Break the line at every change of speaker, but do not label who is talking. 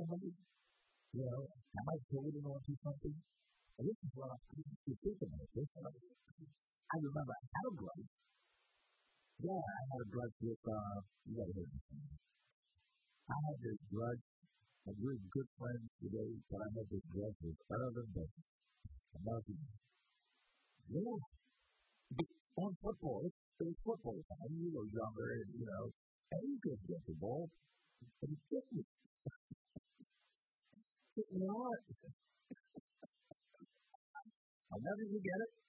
somebody? Am I holding on to something? And this is what I think about this. I remember I had a grudge. Yeah, I had a grudge with, you gotta hear this. I had this grudge, and we're good friends today, but I had this grudge with Irvin Davis. American. Yeah. On football, it was football time. You were younger, and you could get the ball, but he kicked me. Kicked me hard. I'll never forget it.